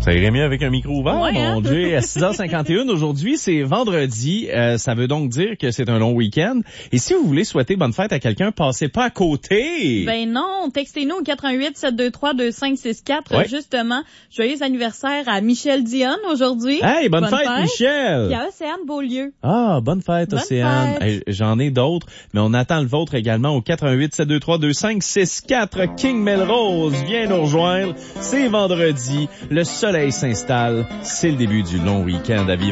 Ça irait mieux avec un micro ouvert, Ouais, hein? mon Dieu. À 6h51, aujourd'hui, c'est vendredi. Ça veut donc dire que c'est un long week-end. Et si vous voulez souhaiter bonne fête à quelqu'un, passez pas à côté. Ben non, textez-nous au 88-723-2564. Ouais. Justement, joyeux anniversaire à Michel Dionne aujourd'hui. Hey, bonne fête, Michel! Puis à Océane Beaulieu. Ah, bonne fête, Bonne Océane. fête. Hey, j'en ai d'autres, mais on attend le vôtre également au 88-723-2564. King Melrose vient nous rejoindre. C'est vendredi. Le soleil s'installe. C'est le début du long week-end à vivre.